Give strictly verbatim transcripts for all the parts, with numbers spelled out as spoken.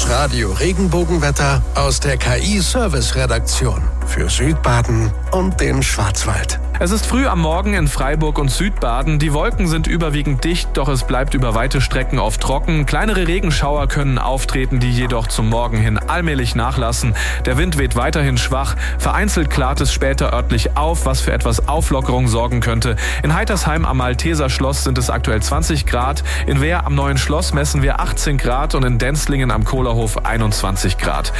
Das Radio Regenbogenwetter aus der K I-Service-Redaktion für Südbaden und den Schwarzwald. Es ist früh am Morgen in Freiburg und Südbaden. Die Wolken sind überwiegend dicht, doch es bleibt über weite Strecken oft trocken. Kleinere Regenschauer können auftreten, die jedoch zum Morgen hin allmählich nachlassen. Der Wind weht weiterhin schwach. Vereinzelt klart es später örtlich auf, was für etwas Auflockerung sorgen könnte. In Heitersheim am Malteser Schloss sind es aktuell zwanzig Grad. In Wehr am Neuen Schloss messen wir achtzehn Grad und in Denzlingen am Kohlerhof einundzwanzig Grad.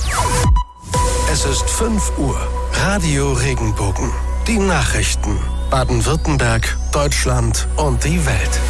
Es ist fünf Uhr. Radio Regenbogen. Die Nachrichten. Baden-Württemberg, Deutschland und die Welt.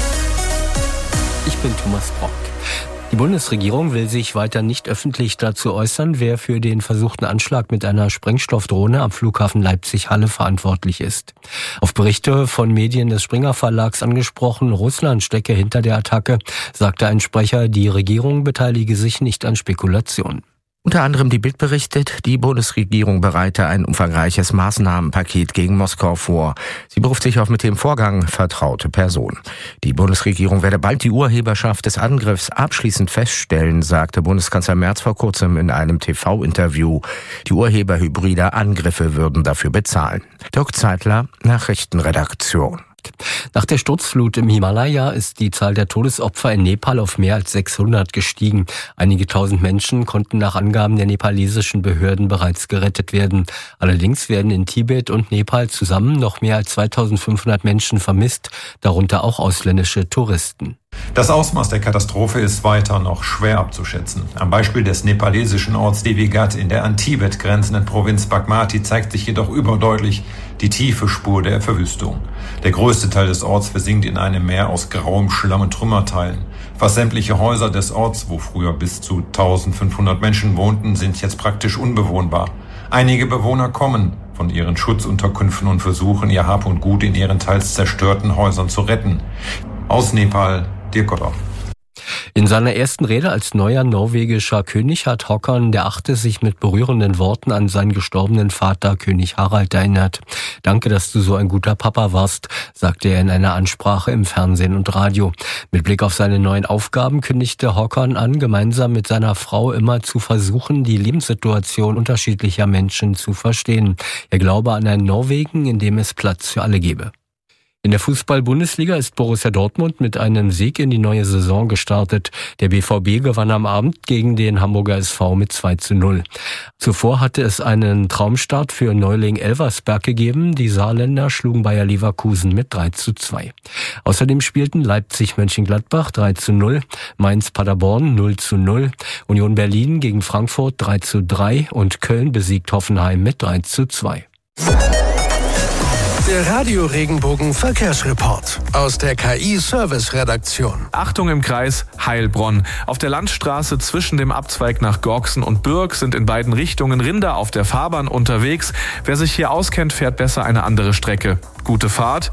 Ich bin Thomas Brock. Die Bundesregierung will sich weiter nicht öffentlich dazu äußern, wer für den versuchten Anschlag mit einer Sprengstoffdrohne am Flughafen Leipzig-Halle verantwortlich ist. Auf Berichte von Medien des Springer Verlags angesprochen, Russland stecke hinter der Attacke, sagte ein Sprecher, die Regierung beteilige sich nicht an Spekulationen. Unter anderem die Bild berichtet, die Bundesregierung bereite ein umfangreiches Maßnahmenpaket gegen Moskau vor. Sie beruft sich auf mit dem Vorgang vertraute Personen. Die Bundesregierung werde bald die Urheberschaft des Angriffs abschließend feststellen, sagte Bundeskanzler Merz vor kurzem in einem T V-Interview. Die Urheber hybrider Angriffe würden dafür bezahlen. Dirk Zeitler, Nachrichtenredaktion. Nach der Sturzflut im Himalaya ist die Zahl der Todesopfer in Nepal auf mehr als sechshundert gestiegen. Einige tausend Menschen konnten nach Angaben der nepalesischen Behörden bereits gerettet werden. Allerdings werden in Tibet und Nepal zusammen noch mehr als zweitausendfünfhundert Menschen vermisst, darunter auch ausländische Touristen. Das Ausmaß der Katastrophe ist weiter noch schwer abzuschätzen. Am Beispiel des nepalesischen Orts Devi Ghat in der an Tibet grenzenden Provinz Bagmati zeigt sich jedoch überdeutlich die tiefe Spur der Verwüstung. Der größte Teil des Orts versinkt in einem Meer aus grauem Schlamm und Trümmerteilen. Fast sämtliche Häuser des Orts, wo früher bis zu eintausendfünfhundert Menschen wohnten, sind jetzt praktisch unbewohnbar. Einige Bewohner kommen von ihren Schutzunterkünften und versuchen, ihr Hab und Gut in ihren teils zerstörten Häusern zu retten. Aus Nepal, Dirk Gotthoff. In seiner ersten Rede als neuer norwegischer König hat Håkon der Achte sich mit berührenden Worten an seinen gestorbenen Vater König Harald erinnert. Danke, dass du so ein guter Papa warst, sagte er in einer Ansprache im Fernsehen und Radio. Mit Blick auf seine neuen Aufgaben kündigte Håkon an, gemeinsam mit seiner Frau immer zu versuchen, die Lebenssituation unterschiedlicher Menschen zu verstehen. Er glaube an ein Norwegen, in dem es Platz für alle gebe. In der Fußball-Bundesliga ist Borussia Dortmund mit einem Sieg in die neue Saison gestartet. Der B V B gewann am Abend gegen den Hamburger S V mit zwei zu null. Zuvor hatte es einen Traumstart für Neuling Elversberg gegeben. Die Saarländer schlugen Bayer Leverkusen mit drei zu zwei. Außerdem spielten Leipzig-Mönchengladbach drei zu null, Mainz-Paderborn null zu null, Union Berlin gegen Frankfurt drei zu drei und Köln besiegt Hoffenheim mit drei zu zwei. Der Radio Regenbogen Verkehrsreport aus der K I-Service-Redaktion. Achtung im Kreis Heilbronn. Auf der Landstraße zwischen dem Abzweig nach Gorxen und Bürg sind in beiden Richtungen Rinder auf der Fahrbahn unterwegs. Wer sich hier auskennt, fährt besser eine andere Strecke. Gute Fahrt.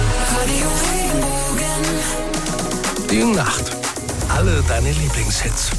Die Nacht. Alle deine Lieblingshits.